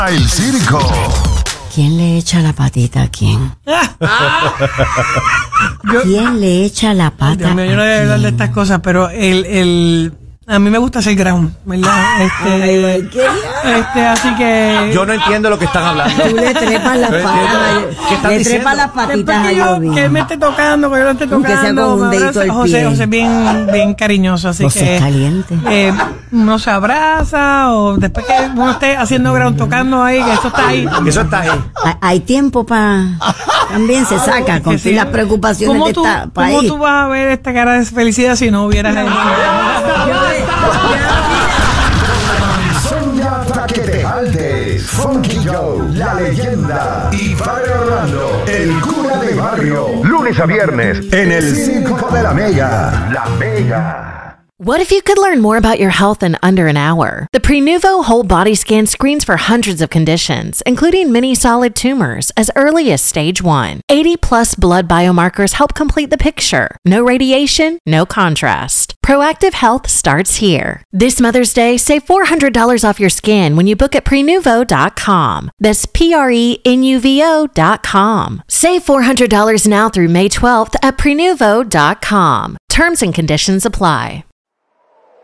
El circo. ¿Quién le echa la patita a quién? ¿Quién le echa la pata Dios mío, yo no a voy a hablar de quién? estas cosas, pero a mí me gusta hacer ground, ¿verdad? Así que... Yo no entiendo lo que están hablando. Tú le trepas las patas. ¿Qué están Le diciendo? trepas las Después patitas a que Jovín. él me esté tocando, que yo lo esté Aunque sea tocando, con un me dedito abraza. del José pie. es bien cariñoso, así José que es caliente. uno se abraza o después que uno esté haciendo ground, tocando ahí, que eso está ahí. Eso está ahí. Hay tiempo para... También se saca con Que sí. las preocupaciones ¿Cómo de tú, esta ¿Cómo país. tú vas a ver esta cara de felicidad si no hubieras Sonia Traquetejaldes, Funky Joe, la leyenda y Padre Orlando, el cura de barrio. Lunes a viernes en el Circo de la Mega. La Mega. What if you could learn more about your health in under an hour? The Prenuvo Whole Body Scan screens for hundreds of conditions, including many solid tumors, as early as stage 1. 80-plus blood biomarkers help complete the picture. No radiation, no contrast. Proactive health starts here. This Mother's Day, save $400 off your scan when you book at Prenuvo.com. That's Prenuvo.com. Save $400 now through May 12th at Prenuvo.com. Terms and conditions apply.